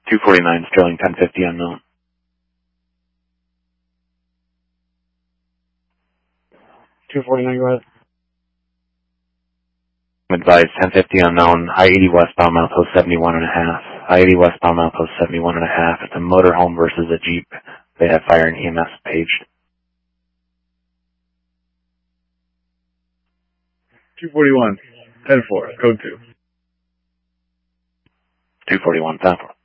249 Sterling 1050 unknown. Go ahead. Advised 1050 unknown, I-80 westbound milepost 71.5. I-80 westbound milepost 71.5. It's a motorhome versus a Jeep. They have fire and EMS paged. 241, 10-4, code 2. 241, 10-4.